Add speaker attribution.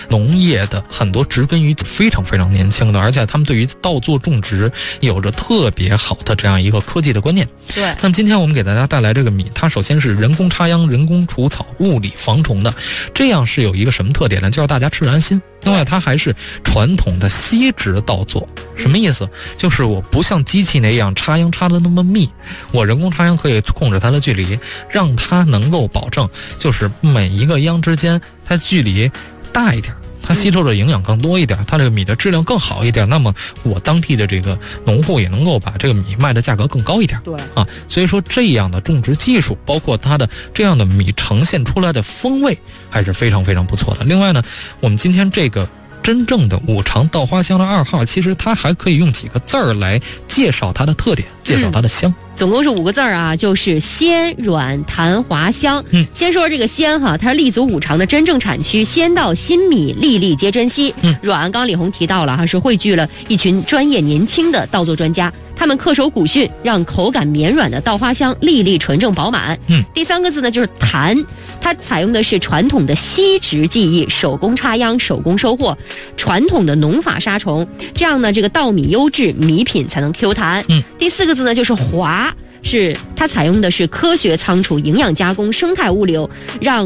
Speaker 1: 农业的很多植根于非常非常年轻的，而且他们对于稻作种植有着特别好的这样一个科技的观念。
Speaker 2: 对，
Speaker 1: 那么今天我们给大家带来这个米，它首先是人工插秧、人工除草、物理防虫的，这样是有一个什么特点呢？就让大家吃着安心。另外它还是传统的吸植稻作，什么意思？就是我不像机器那样插秧插的那么密，我人工插秧可以控制它的距离，让它能够保证就是每一个秧之间它距离大一点，它吸收的营养更多一点，它这个米的质量更好一点，那么我当地的这个农户也能够把这个米卖的价格更高一点。
Speaker 2: 对
Speaker 1: 啊，所以说这样的种植技术，包括它的这样的米呈现出来的风味还是非常非常不错的。另外呢，我们今天这个真正的五常稻花香的2号，其实它还可以用几个字儿来介绍它的特点，介绍它的香。
Speaker 2: 总共是5个字啊，就是鲜软弹滑香。先说这个鲜哈，它是立足五常的真正产区，鲜稻新米粒粒皆珍惜。软，刚刚李红提到了哈，是汇聚了一群专业年轻的稻作专家，他们恪守古训，让口感绵软的稻花香粒粒纯正饱满。第3个字呢就是弹，它采用的是传统的吸植技艺，手工插秧，手工收获，传统的农法杀虫，这样呢这个稻米优质，米品才能 Q 弹。第4个字呢就是滑，是它采用的是科学仓储、营养加工、生态物流，让